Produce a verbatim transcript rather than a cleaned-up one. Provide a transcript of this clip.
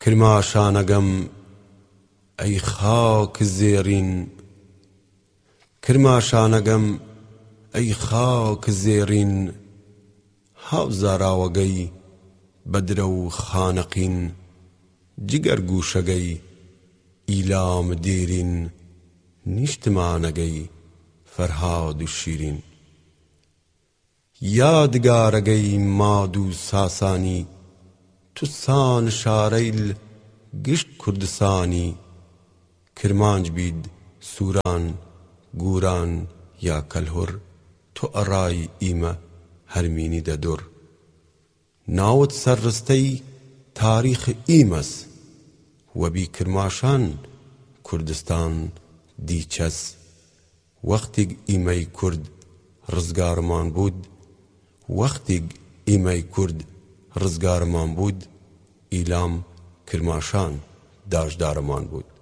کرماشانەگەم ئەی خاک زێڕین، کرماشانەگەم ئەی خاک زێڕین، هاوزاراوەگەی بەدرە و خانەقین، جگەرگوشەگەی ئیلام دێرین، نیشتمانەگەی فەرهاد و شیرین. یادگارەگەی ماد و ساسانی، توسان شارەیل گشت کوردستانی، کرمانج بید سووران گوران یا کەلهوڕ، تۆ ئەڕای ئیمە هەرمینی دەدوڕ. ناوت سەرڕستەی تاریخ ئیمەس، وەبی کرماشان کوردستان دیچەس. وەختێک ئیمەی کورد ڕزگارمان بوود، وەختێک ئیمەی کورد ڕزگارمان بوود، ئیلام کرماشان داژدارمان بوود.